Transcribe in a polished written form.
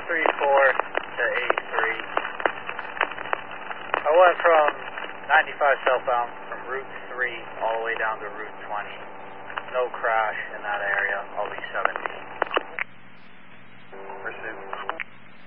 to 83. I went from 95 southbound from Route 3 all the way down to Route 20. No crash in that area.